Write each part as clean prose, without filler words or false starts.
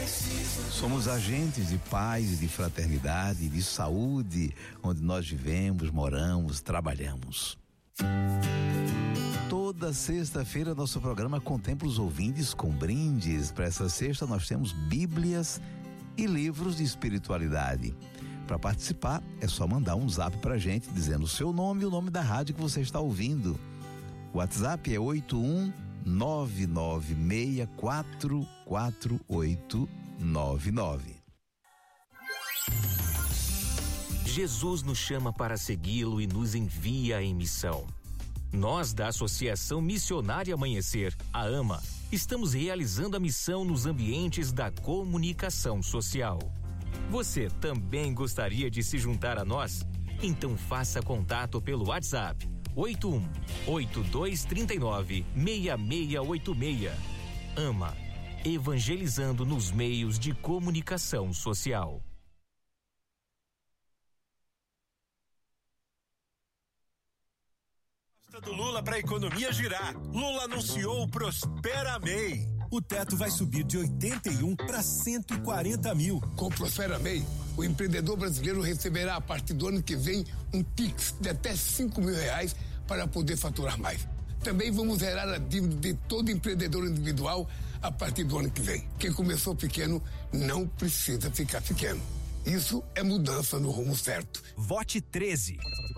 Somos agentes de paz e de fraternidade, de saúde, onde nós vivemos, moramos, trabalhamos. Toda sexta-feira nosso programa contempla os ouvintes com brindes. Para essa sexta nós temos Bíblias e livros de espiritualidade. Para participar é só mandar um zap pra gente dizendo o seu nome e o nome da rádio que você está ouvindo. O WhatsApp é 81996448899. Jesus nos chama para segui-lo e nos envia em missão. Nós, da Associação Missionária Amanhecer, a AMA, estamos realizando a missão nos ambientes da comunicação social. Você também gostaria de se juntar a nós? Então faça contato pelo WhatsApp 81-8239-6686. AMA, evangelizando nos meios de comunicação social. Do Lula para a economia girar. Lula anunciou o Prospera MEI. O teto vai subir de 81 para 140 mil. Com o Prospera MEI, o empreendedor brasileiro receberá a partir do ano que vem um Pix de até R$5.000 para poder faturar mais. Também vamos zerar a dívida de todo empreendedor individual a partir do ano que vem. Quem começou pequeno não precisa ficar pequeno. Isso é mudança no rumo certo. Vote 13.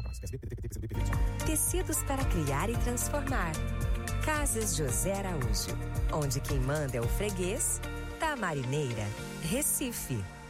Tecidos para criar e transformar. Casas José Araújo, onde quem manda é o freguês da Marineira, Recife.